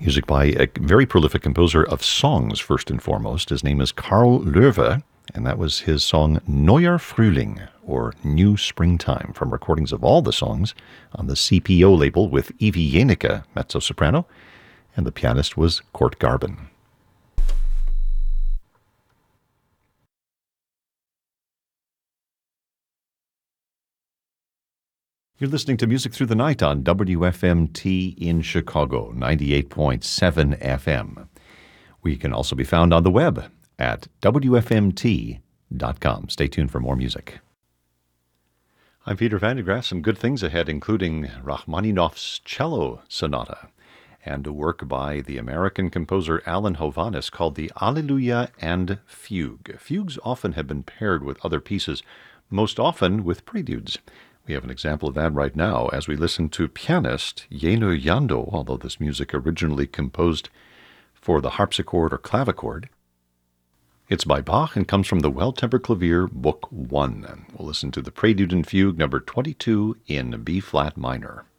Music by a very prolific composer of songs, first and foremost. His name is Karl Löwe, and that was his song Neuer Frühling, or New Springtime, from recordings of all the songs on the CPO label with Evie Janicke, mezzo-soprano, and the pianist was Kurt Garben. You're listening to Music Through the Night on WFMT in Chicago, 98.7 FM. We can also be found on the web at WFMT.com. Stay tuned for more music. I'm Peter van der Graaf. Some good things ahead, including Rachmaninoff's Cello Sonata and a work by the American composer Alan Hovhaness called the Alleluia and Fugue. Fugues often have been paired with other pieces, most often with preludes. We have an example of that right now as we listen to pianist Jenő Jandó, although this music originally composed for the harpsichord or clavichord. It's by Bach and comes from the Well-Tempered Clavier, Book 1. We'll listen to the Prelude and Fugue, number 22 in B-flat minor.